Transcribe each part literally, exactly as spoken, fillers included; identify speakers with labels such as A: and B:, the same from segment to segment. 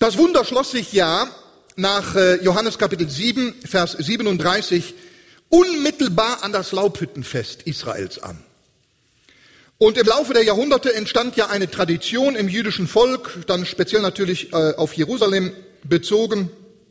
A: Das Wunder schloss sich ja nach Johannes Kapitel sieben, Vers siebenunddreißig unmittelbar an das Laubhüttenfest Israels an. Und im Laufe der Jahrhunderte entstand ja eine Tradition im jüdischen Volk, dann speziell natürlich äh, auf Jerusalem bezogen,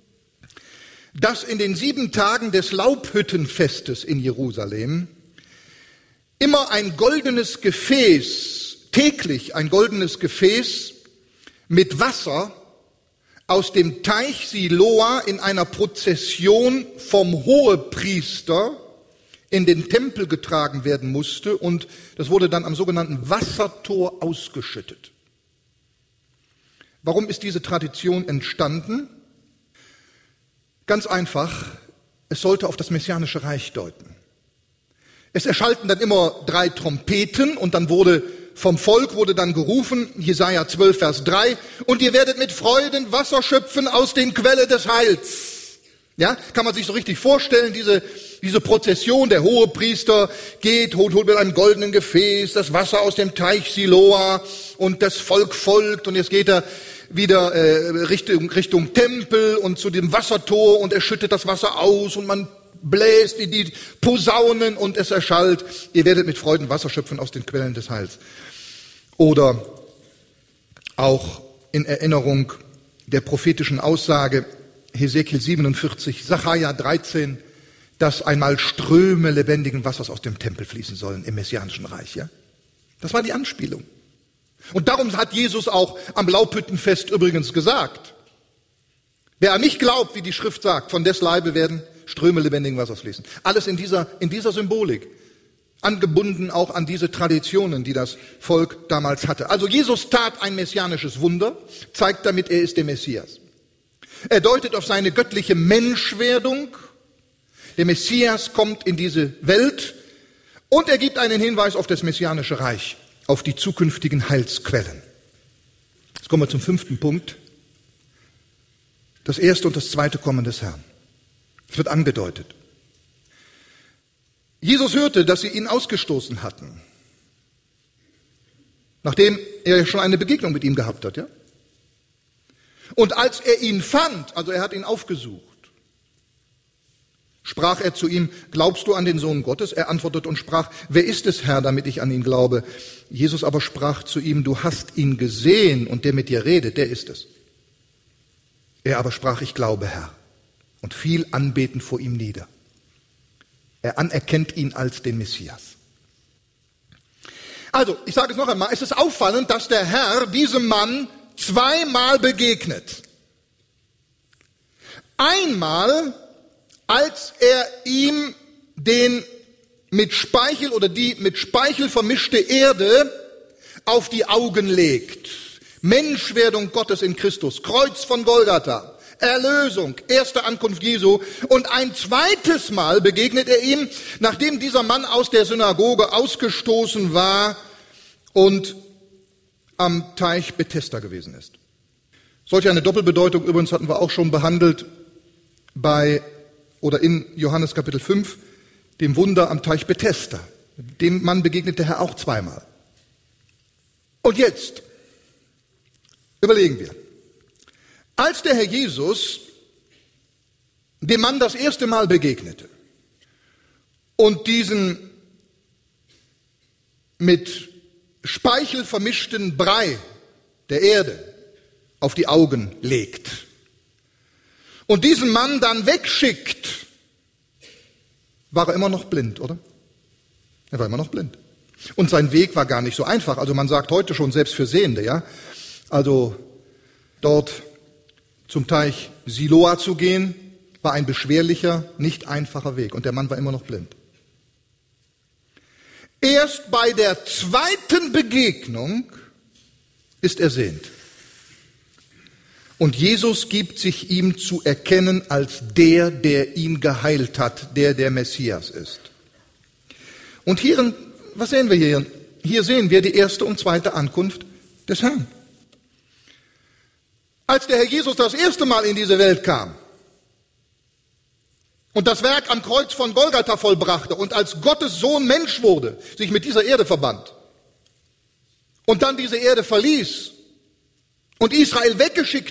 A: dass in den sieben Tagen des Laubhüttenfestes in Jerusalem immer ein goldenes Gefäß, täglich ein goldenes Gefäß mit Wasser aus dem Teich Siloa in einer Prozession vom Hohepriester in den Tempel getragen werden musste, und das wurde dann am sogenannten Wassertor ausgeschüttet. Warum ist diese Tradition entstanden? Ganz einfach, es sollte auf das messianische Reich deuten. Es erschallten dann immer drei Trompeten und dann wurde vom Volk wurde dann gerufen, Jesaja zwölf, Vers drei, und ihr werdet mit Freuden Wasser schöpfen aus den Quelle des Heils. Ja, kann man sich so richtig vorstellen, diese, diese Prozession, der Hohepriester geht, holt, holt mit einem goldenen Gefäß das Wasser aus dem Teich Siloa und das Volk folgt, und jetzt geht er wieder äh, Richtung, Richtung Tempel und zu dem Wassertor und er schüttet das Wasser aus und man bläst in die Posaunen und es erschallt, ihr werdet mit Freuden Wasser schöpfen aus den Quellen des Heils. Oder auch in Erinnerung der prophetischen Aussage Hesekiel siebenundvierzig, Sacharja dreizehn, dass einmal Ströme lebendigen Wassers aus dem Tempel fließen sollen im messianischen Reich. Ja? Das war die Anspielung. Und darum hat Jesus auch am Laubhüttenfest übrigens gesagt, wer an mich glaubt, wie die Schrift sagt, von des Leibe werden Ströme lebendigen Wassers fließen. Alles in dieser, in dieser Symbolik, angebunden auch an diese Traditionen, die das Volk damals hatte. Also Jesus tat ein messianisches Wunder, zeigt damit, er ist der Messias. Er deutet auf seine göttliche Menschwerdung. Der Messias kommt in diese Welt und er gibt einen Hinweis auf das messianische Reich, auf die zukünftigen Heilsquellen. Jetzt kommen wir zum fünften Punkt. Das erste und das zweite Kommen des Herrn. Es wird angedeutet. Jesus hörte, dass sie ihn ausgestoßen hatten, nachdem er schon eine Begegnung mit ihm gehabt hat, ja? Und als er ihn fand, also er hat ihn aufgesucht, sprach er zu ihm, glaubst du an den Sohn Gottes? Er antwortete und sprach, wer ist es, Herr, damit ich an ihn glaube? Jesus aber sprach zu ihm, du hast ihn gesehen und der mit dir redet, der ist es. Er aber sprach, ich glaube, Herr, und fiel anbetend vor ihm nieder. Er anerkennt ihn als den Messias. Also, ich sage es noch einmal, es ist auffallend, dass der Herr diesem Mann zweimal begegnet. Einmal, als er ihm den mit Speichel oder die mit Speichel vermischte Erde auf die Augen legt. Menschwerdung Gottes in Christus, Kreuz von Golgatha, Erlösung, erste Ankunft Jesu. Und ein zweites Mal begegnet er ihm, nachdem dieser Mann aus der Synagoge ausgestoßen war und am Teich Bethesda gewesen ist. Solch eine Doppelbedeutung übrigens hatten wir auch schon behandelt bei oder in Johannes Kapitel fünf, dem Wunder am Teich Bethesda. Dem Mann begegnet der Herr auch zweimal. Und jetzt überlegen wir. Als der Herr Jesus dem Mann das erste Mal begegnete und diesen mit Speichel vermischten Brei der Erde auf die Augen legt und diesen Mann dann wegschickt, war er immer noch blind, oder? Er war immer noch blind. Und sein Weg war gar nicht so einfach. Also man sagt heute schon, selbst für Sehende, ja. Also dort zum Teich Siloa zu gehen, war ein beschwerlicher, nicht einfacher Weg. Und der Mann war immer noch blind. Erst bei der zweiten Begegnung ist er sehend. Und Jesus gibt sich ihm zu erkennen als der, der ihn geheilt hat, der der Messias ist. Und hier, was sehen wir hier? Hier sehen wir die erste und zweite Ankunft des Herrn. Als der Herr Jesus das erste Mal in diese Welt kam und das Werk am Kreuz von Golgatha vollbrachte und als Gottes Sohn Mensch wurde, sich mit dieser Erde verband und dann diese Erde verließ und Israel weggeschickt